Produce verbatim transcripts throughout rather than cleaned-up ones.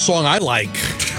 song I like.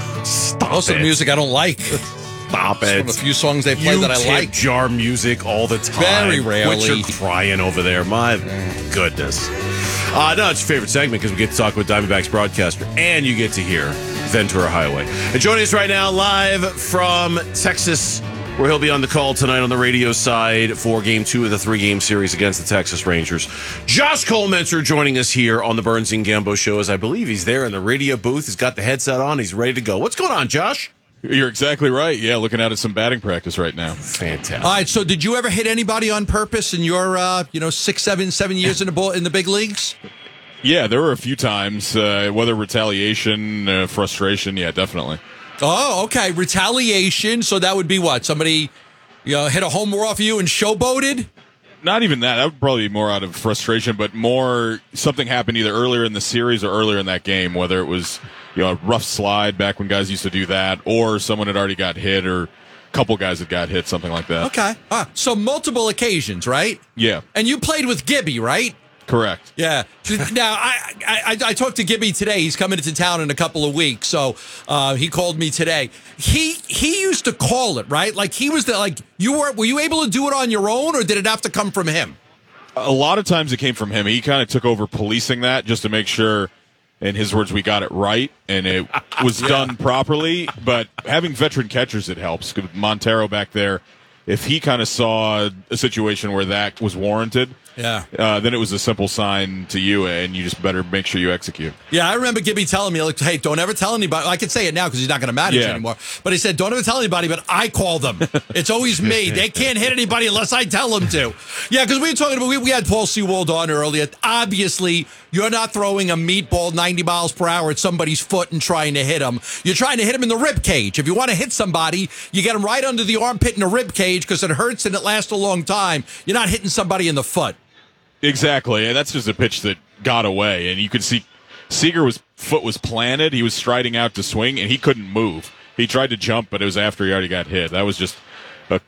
Stop Most it. of the music I don't like. Stop It's it. one of the few songs they play you that I tip like. jar music all the time. Very rarely. Quit your crying over there. My goodness. Uh, no, it's your favorite segment because we get to talk with Diamondbacks broadcaster and you get to hear Ventura Highway. And joining us right now live from Texas, where he'll be on the call tonight on the radio side for game two of the three-game series against the Texas Rangers. Josh Colemenser joining us here on the Burns and Gambo show, as I believe he's there in the radio booth. He's got the headset on. He's ready to go. What's going on, Josh? You're exactly right. Yeah, looking out at some batting practice right now. Fantastic. All right, so did you ever hit anybody on purpose in your, uh, you know, six, seven, seven years in the ball, in the big leagues? Yeah, there were a few times, uh, whether retaliation, uh, frustration. Yeah, definitely. Oh, okay. Retaliation. So that would be what? Somebody, you know, hit a homer off of you and showboated? Not even that. That would probably be more out of frustration, but more something happened either earlier in the series or earlier in that game, whether it was, you know, a rough slide back when guys used to do that, or someone had already got hit, or a couple guys had got hit, something like that. Okay. Ah, so multiple occasions, right? Yeah, And you played with Gibby, right? correct. Yeah. Now, I, I I talked to Gibby today. He's coming into town in a couple of weeks, so uh, he called me today. He he used to call it, right? Like he was the like you were. Were you able to do it on your own, or did it have to come from him? A lot of times it came from him. He kind of took over policing that just to make sure, in his words, we got it right and it was yeah. done properly. But having veteran catchers, it helps. Montero back there, if he kind of saw a situation where that was warranted, yeah, uh, then it was a simple sign to you, and you just better make sure you execute. Yeah, I remember Gibby telling me, like, hey, don't ever tell anybody. I can say it now because he's not going to manage Yeah. anymore. But he said, don't ever tell anybody, but I call them. It's always me. They can't hit anybody unless I tell them to. Yeah, because we were talking about, we, we had Paul Sewald on earlier. Obviously, you're not throwing a meatball ninety miles per hour at somebody's foot and trying to hit them. You're trying to hit them in the rib cage. If you want to hit somebody, you get them right under the armpit in the rib cage because it hurts and it lasts a long time. You're not hitting somebody in the foot. Exactly, and that's just a pitch that got away, and you could see Seager was foot was planted. He was striding out to swing, and he couldn't move. He tried to jump, but it was after he already got hit. That was just a,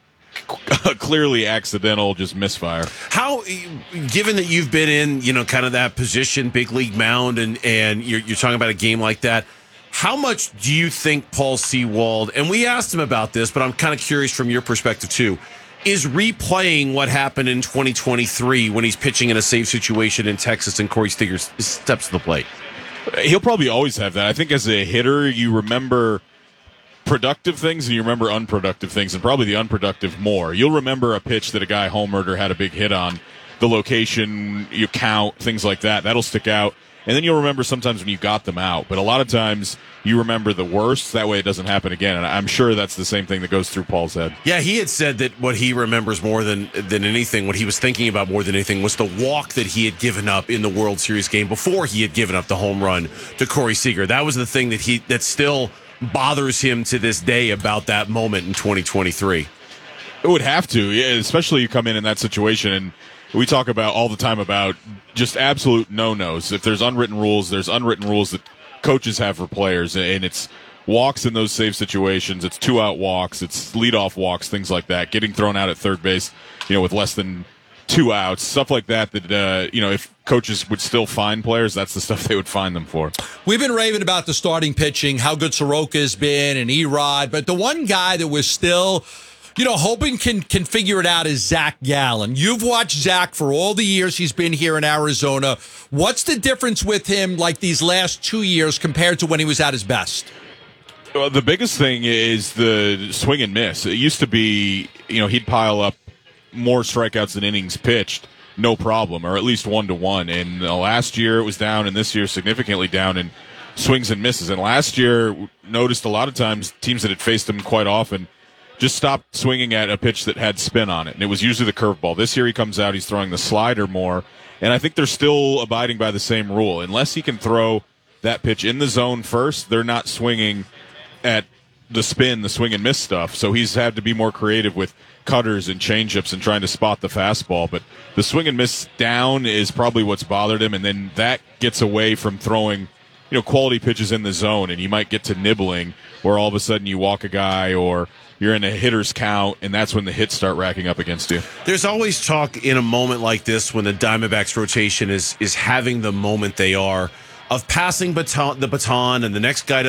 a clearly accidental, just misfire. How, given that you've been in, you know, kind of that position, big league mound, and and you're, you're talking about a game like that, how much do you think Paul Sewald, and we asked him about this, but I'm kind of curious from your perspective too, is replaying what happened in twenty twenty-three when he's pitching in a safe situation in Texas and Corey Seager steps to the plate? He'll probably always have that. I think as a hitter, you remember productive things and you remember unproductive things, and probably the unproductive more. You'll remember a pitch that a guy homered or had a big hit on, the location, you count, things like that. That'll stick out. And then you'll remember sometimes when you got them out. But a lot of times you remember the worst. That way it doesn't happen again. And I'm sure that's the same thing that goes through Paul's head. Yeah, he had said that what he remembers more than than anything, what he was thinking about more than anything, was the walk that he had given up in the World Series game before he had given up the home run to Corey Seager. That was the thing that he that still bothers him to this day about that moment in twenty twenty-three. It would have to, yeah, especially you come in in that situation, and we talk about all the time about just absolute no-nos. If there's unwritten rules, there's unwritten rules that coaches have for players, and it's walks in those safe situations, it's two-out walks, it's leadoff walks, things like that, getting thrown out at third base, you know, with less than two outs, stuff like that, that, uh, you know, if coaches would still fine players, that's the stuff they would fine them for. We've been raving about the starting pitching, how good Soroka's been, and Erod, but the one guy that was still, you know, hoping can can figure it out is Zach Gallen. You've watched Zach for all the years he's been here in Arizona. What's the difference with him like these last two years compared to when he was at his best? Well, the biggest thing is the swing and miss. It used to be, you know, he'd pile up more strikeouts than innings pitched, no problem, or at least one to one. And uh, last year it was down, and this year significantly down in swings and misses. And last year, noticed a lot of times teams that had faced him quite often just stopped swinging at a pitch that had spin on it, and it was usually the curveball. This year he comes out, he's throwing the slider more, and I think they're still abiding by the same rule. Unless he can throw that pitch in the zone first, they're not swinging at the spin, the swing and miss stuff. So he's had to be more creative with cutters and changeups and trying to spot the fastball. But the swing and miss down is probably what's bothered him, and then that gets away from throwing, you know, quality pitches in the zone, and you might get to nibbling where all of a sudden you walk a guy or you're in a hitter's count, and that's when the hits start racking up against you. There's always talk in a moment like this when the Diamondbacks rotation is is having the moment they are of passing baton, the baton, and the next guy to